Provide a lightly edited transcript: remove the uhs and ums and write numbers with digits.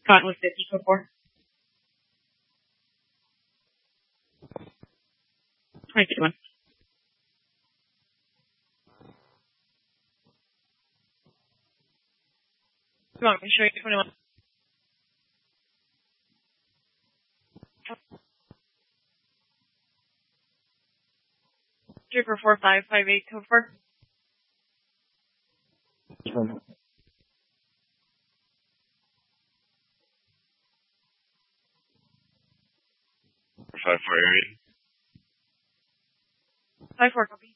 Cottonwood 50, code 4. 21. Come on, show you 21. Trooper 4558, code 4. 5-4 area. 5-4, copy.